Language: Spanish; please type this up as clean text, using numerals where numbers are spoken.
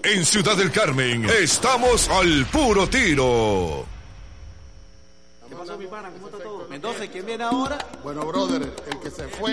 En Ciudad del Carmen, estamos al puro tiro. ¿Qué pasó, mi pana? ¿Cómo está todo? Mendoza, ¿quién viene ahora? Bueno, brother, el que se fue